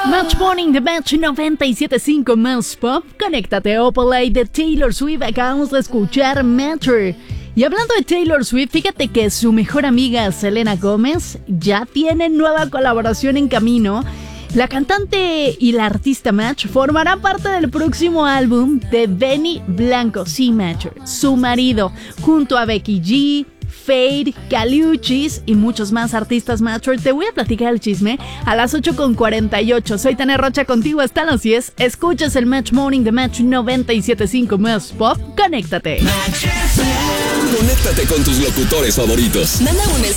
Match Morning de Match 97.5 más Pop. Conéctate, Opalite de Taylor Swift. Acabamos de escuchar Matter. Y hablando de Taylor Swift, fíjate que su mejor amiga Selena Gómez ya tiene nueva colaboración en camino. La cantante y la artista Match formarán parte del próximo álbum de Benny Blanco, sí, Matter, su marido, junto a Becky G, Fade, Caliuchis y muchos más artistas Match. Te voy a platicar el chisme a las 8:48. Soy Tania Rocha, contigo hasta las 10. Escuchas el Match Morning de Match 97.5 más Pop. Conéctate. Conéctate con tus locutores favoritos. Manda un